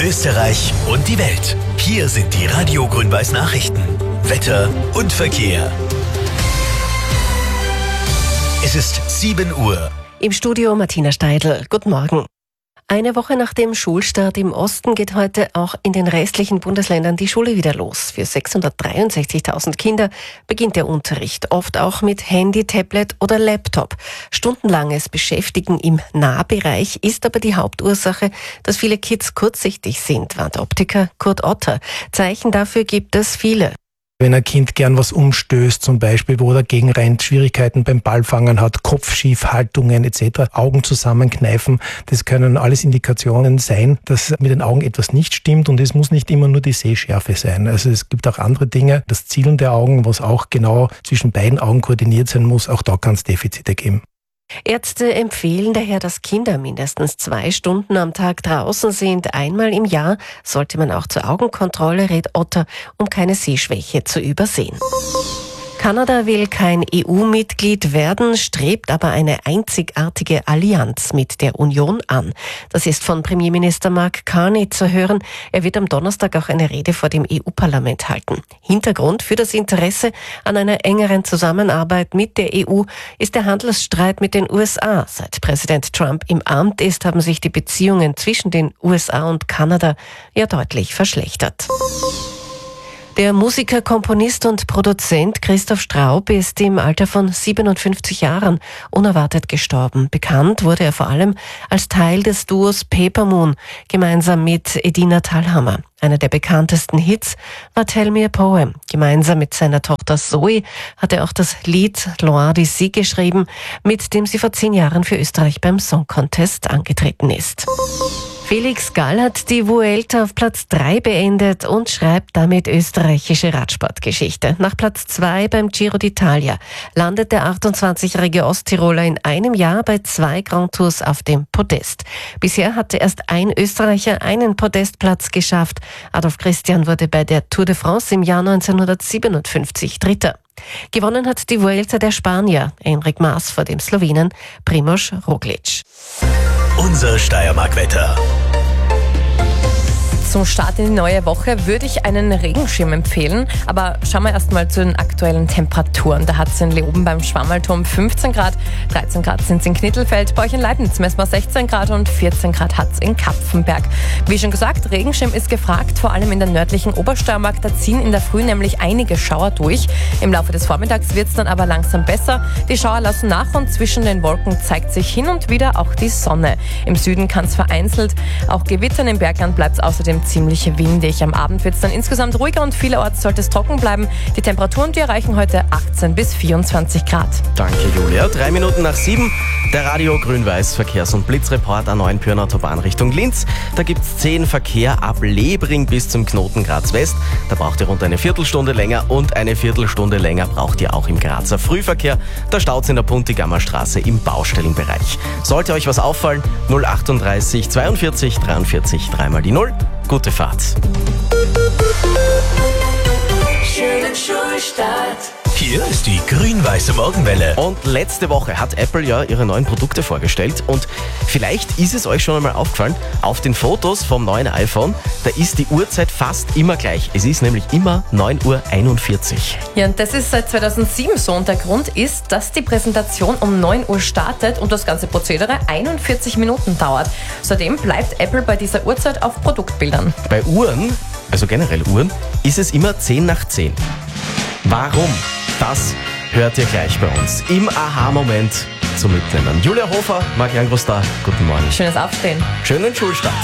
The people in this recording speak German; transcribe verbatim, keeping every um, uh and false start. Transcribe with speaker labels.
Speaker 1: Österreich und die Welt. Hier sind die Radio Grün-Weiß Nachrichten. Wetter und Verkehr. Es ist sieben Uhr.
Speaker 2: Im Studio Martina Steidl. Guten Morgen. Eine Woche nach dem Schulstart im Osten geht heute auch in den restlichen Bundesländern die Schule wieder los. Für sechshundertdreiundsechzigtausend Kinder beginnt der Unterricht, oft auch mit Handy, Tablet oder Laptop. Stundenlanges Beschäftigen im Nahbereich ist aber die Hauptursache, dass viele Kids kurzsichtig sind, warnt Optiker Kurt Otter. Zeichen dafür gibt es viele.
Speaker 3: Wenn ein Kind gern was umstößt, zum Beispiel, wo dagegen rennt, Schwierigkeiten beim Ballfangen hat, Kopfschiefhaltungen et cetera, Augen zusammenkneifen, das können alles Indikationen sein, dass mit den Augen etwas nicht stimmt, und es muss nicht immer nur die Sehschärfe sein. Also es gibt auch andere Dinge, das Zielen der Augen, was auch genau zwischen beiden Augen koordiniert sein muss, auch da kann es Defizite geben.
Speaker 2: Ärzte empfehlen daher, dass Kinder mindestens zwei Stunden am Tag draußen sind. Einmal im Jahr sollte man auch zur Augenkontrolle, rät Otter, um keine Sehschwäche zu übersehen. Kanada will kein E U-Mitglied werden, strebt aber eine einzigartige Allianz mit der Union an. Das ist von Premierminister Mark Carney zu hören. Er wird am Donnerstag auch eine Rede vor dem E U-Parlament halten. Hintergrund für das Interesse an einer engeren Zusammenarbeit mit der E U ist der Handelsstreit mit den U S A. Seit Präsident Trump im Amt ist, haben sich die Beziehungen zwischen den U S A und Kanada ja deutlich verschlechtert. Der Musiker, Komponist und Produzent Christoph Straub ist im Alter von siebenundfünfzig Jahren unerwartet gestorben. Bekannt wurde er vor allem als Teil des Duos Paper Moon, gemeinsam mit Edina Thalhammer. Einer der bekanntesten Hits war Tell Me a Poem. Gemeinsam mit seiner Tochter Zoe hat er auch das Lied Loin d'ici geschrieben, mit dem sie vor zehn Jahren für Österreich beim Song Contest angetreten ist. Felix Gall hat die Vuelta auf Platz drei beendet und schreibt damit österreichische Radsportgeschichte. Nach Platz zwei beim Giro d'Italia landet der achtundzwanzigjährige Osttiroler in einem Jahr bei zwei Grand Tours auf dem Podest. Bisher hatte erst ein Österreicher einen Podestplatz geschafft. Adolf Christian wurde bei der Tour de France im Jahr neunzehnhundertsiebenundfünfzig Dritter. Gewonnen hat die Vuelta der Spanier, Enric Mas vor dem Slowenen Primož Roglič.
Speaker 1: Unser Steiermark-Wetter.
Speaker 4: Zum Start in die neue Woche würde ich einen Regenschirm empfehlen, aber schauen wir erstmal zu den aktuellen Temperaturen. Da hat es in Leoben beim Schwammerturm fünfzehn Grad, dreizehn Grad sind es in Knittelfeld, bei euch in Leibniz messen wir sechzehn Grad und vierzehn Grad hat es in Kapfenberg. Wie schon gesagt, Regenschirm ist gefragt, vor allem in der nördlichen Obersteiermark. Da ziehen in der Früh nämlich einige Schauer durch. Im Laufe des Vormittags wird es dann aber langsam besser. Die Schauer lassen nach und zwischen den Wolken zeigt sich hin und wieder auch die Sonne. Im Süden kann es vereinzelt auch gewittern, im Bergland bleibt es außerdem ziemlich windig. Am Abend wird es dann insgesamt ruhiger und vielerorts sollte es trocken bleiben. Die Temperaturen, die erreichen heute achtzehn bis vierundzwanzig Grad.
Speaker 5: Danke, Julia. Drei Minuten nach sieben. Der Radio Grün-Weiß Verkehrs- und Blitzreport an Neuenpürner Autobahn Richtung Linz. Da gibt es zehn Verkehr ab Lebring bis zum Knoten Graz West. Da braucht ihr rund eine Viertelstunde länger und eine Viertelstunde länger braucht ihr auch im Grazer Frühverkehr. Da staut es in der Puntigammer Straße im Baustellenbereich. Sollte euch was auffallen, null achtunddreißig zweiundvierzig dreiundvierzig, dreimal die Null. Gute Fahrt.
Speaker 1: Schönen Schulstart. Hier ist die grün-weiße Morgenwelle.
Speaker 5: Und letzte Woche hat Apple ja ihre neuen Produkte vorgestellt und vielleicht ist es euch schon einmal aufgefallen, auf den Fotos vom neuen iPhone, da ist die Uhrzeit fast immer gleich. Es ist nämlich immer neun Uhr einundvierzig.
Speaker 4: Ja, und das ist seit zweitausendsieben so und der Grund ist, dass die Präsentation um neun Uhr startet und das ganze Prozedere einundvierzig Minuten dauert. Zudem bleibt Apple bei dieser Uhrzeit auf Produktbildern.
Speaker 5: Bei Uhren, also generell Uhren, ist es immer zehn nach zehn. Warum? Das hört ihr gleich bei uns im Aha-Moment zum Mitnehmen. Julia Hofer, Marian Grosstar, guten Morgen.
Speaker 4: Schönes Aufstehen.
Speaker 5: Schönen Schulstart.